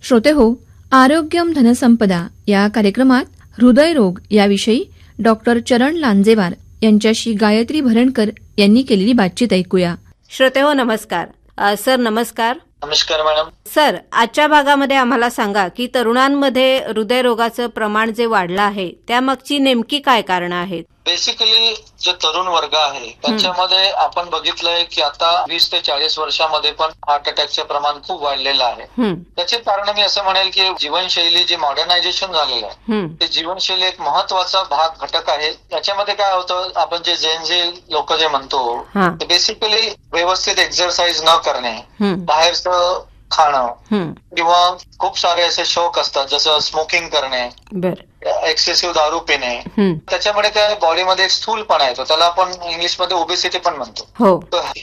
श्रोते हो, आरोग्यम धनसंपदा या कार्यक्रमात हृदयरोग याविषयी डॉक्टर चरण लांजेवार यांच्याशी गायत्री भरणकर यांनी केलेली बातचीत ऐकूया. श्रोते हो, नमस्कार. सर नमस्कार. नमस्कार मॅडम. सर, आजच्या भागामध्ये आम्हाला सांगा की तरुणांमध्ये हृदयरोगाचं प्रमाण जे वाढलं आहे त्यामागची नेमकी काय कारणं आहेत? बेसिकली जे तरुण वर्ग आहे त्यांच्यामध्ये आपण बघितलंय की आता 20 ते 40 वर्षामध्ये पण हार्ट अटॅकचे प्रमाण खूप वाढलेलं आहे. त्याचे कारण मी असं म्हणेल की जीवनशैली जी मॉडर्नायझेशन झालेलं आहे ते जीवनशैली एक महत्वाचा भाग घटक आहे. त्याच्यामध्ये काय होतं, आपण जे जेनझी लोक जे म्हणतो ते बेसिकली व्यवस्थित एक्सरसाइज न करणे, बाहेरचं खाणं किंवा खूप सारे असे शौक असतात जसं स्मोकिंग करणे, एक्सेसिव्ह दारू पिणे. त्याच्यामुळे काय बॉडीमध्ये एक स्थूलपणा येतो, त्याला आपण इंग्लिशमध्ये ओबेसिटी पण म्हणतो.